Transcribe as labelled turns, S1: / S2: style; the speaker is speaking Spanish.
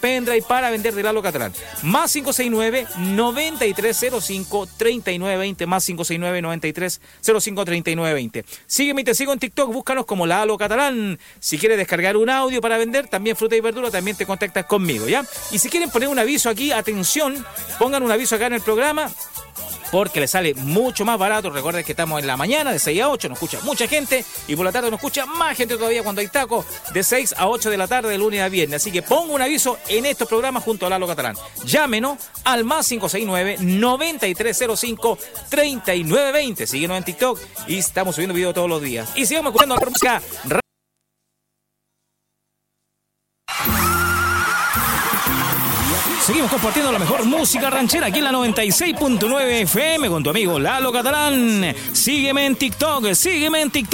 S1: pendrive para vender de Lalo Catalán. Más 569-9305-3920. Más 569-9305-3920. Sígueme y te sigo en TikTok. Búscanos como Lalo Catalán. Si quieres descargar un audio para vender, también fruta y verdura, también te contactas conmigo, ¿ya? Y si quieren poner un aviso aquí, atención, pongan un aviso acá en el programa, porque le sale mucho más barato. Recuerden que estamos en la mañana de 6 a 8, nos escucha mucha gente, y por la tarde nos escucha más gente todavía cuando hay taco, de 6 a 8 de la tarde de lunes a viernes. Así que pongo un aviso en estos programas junto a Lalo Catalán. Llámenos al más 569-9305-3920. Síguenos en TikTok y estamos subiendo videos todos los días. Y sigamos escuchando la música. Seguimos compartiendo la mejor música ranchera aquí en la 96.9 FM con tu amigo Lalo Catalán. Sígueme en TikTok, sígueme en TikTok.